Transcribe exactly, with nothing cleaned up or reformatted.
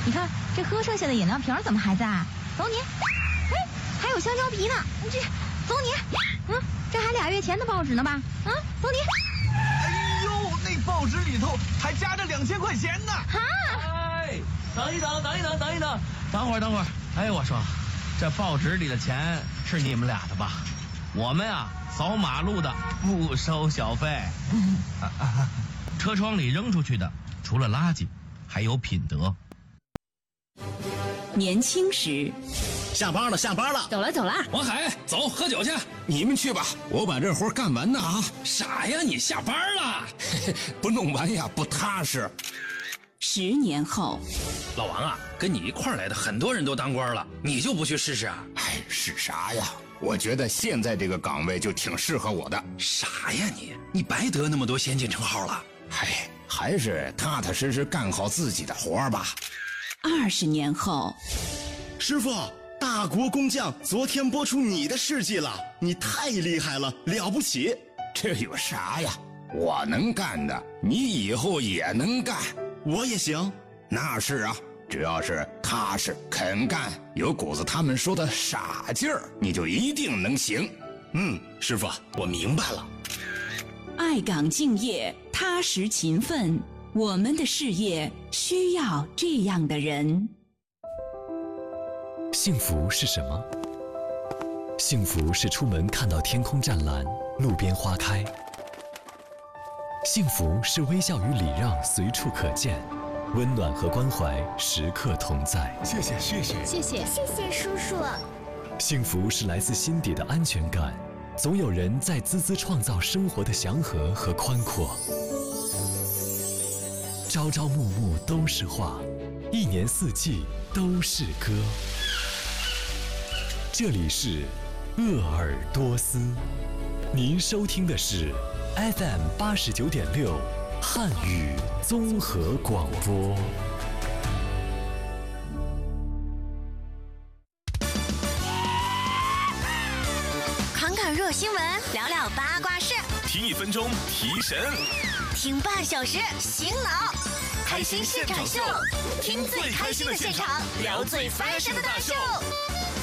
你看这喝剩下的饮料瓶怎么还在？走你！哎，还有香蕉皮呢，这走你！嗯，这还俩月前的报纸呢吧？啊，走你！ 哎呦，那报纸里头还夹着两千块钱呢！ 哈！ 哎，等一等，等一等，等一等，等会儿，等会儿。哎，我说，这报纸里的钱是你们俩的吧？我们啊，扫马路的不收小费。车窗里扔出去的，除了垃圾，还有品德。 年轻时， 下班了，下班了， 走了走了。 王海，走，喝酒去。 你们去吧，我把这活干完呢。啊， 傻呀，你下班了， 不弄完呀不踏实。 十年后， 老王啊，跟你一块儿来的很多人都当官了，你就不去试试啊？ 哎，是啥呀？我觉得现在这个岗位就挺适合我的。 傻呀你，你白得那么多先进称号了。 哎，还是踏踏实实干好自己的活吧。 二十年后， 师傅，大国工匠昨天播出你的事迹了，你太厉害了，了不起。 这有啥呀？我能干的，你以后也能干。 我也行。 那是啊，只要是踏实肯干，有股子他们说的傻劲儿，你就一定能行。 嗯，师傅，我明白了。 爱岗敬业，踏实勤奋，我们的事业需要这样的人。 幸福是什么？幸福是出门看到天空湛蓝，路边花开。幸福是微笑与礼让随处可见，温暖和关怀时刻同在。 谢谢谢谢谢谢谢谢叔叔。 幸福是来自心底的安全感，总有人在孜孜创造生活的祥和和宽阔。朝朝暮暮都是画，一年四季都是歌。这里是鄂尔多斯，您收听的是 F M 八十九点六汉语综合广播。 侃侃热新闻，聊聊八卦事， 听一分钟提神， 听半小时醒脑。开心现场秀，听最开心的现场，聊最翻身的大秀。